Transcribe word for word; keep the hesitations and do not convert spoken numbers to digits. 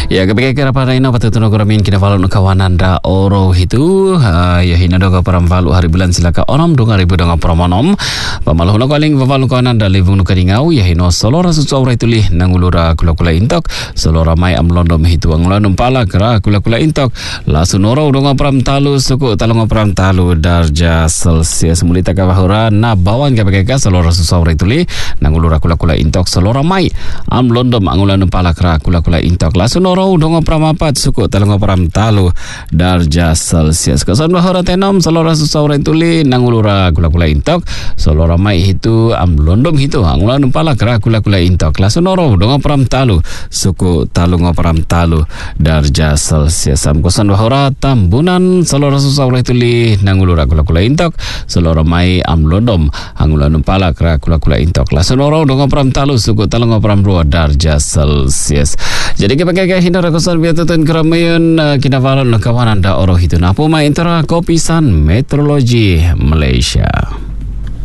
Ya, kepikir pada ina patut nogaramin kina valuk kawanan da oro itu uh, ya hina doga param valuk hari bulan silaka onom dua ribu dua puluh onom pamaluh no kaling valuk kawanan da livung nukaringau ya hino solora susaura ituli nangulura kula-kula intok solora mai amlondom hitu anglondom pala kera kula-kula intok lasunoro donga param talu suku talonga param talu darja celsius mulita kawahura na bawan kepikir solora susaura ituli nangulura kula-kula intok solora mai amlondom anglondom pala kera kula-kula intok lasunoro dongo pramapat suku talongo pram talu darja celsius kasan bahora tenom salora susaura tuli nangulura kula-kula intok salora mai hitu amlondom hitu angulon pala kera kula-kula intok lasunoro dongo pram talu suku talongo pram talu darja celsius am kasan bahora tambunan salora susaura tuli nangulura kula-kula intok salora mai amlondom angulon pala kera kula-kula intok lasunoro dongo pram talu suku talongo pram dua darja celsius. Jadi kita pakai hina rakusan biatutun keramaian kina valon kawanan da oro hitu na puma intera kopisan meteorologi Malaysia.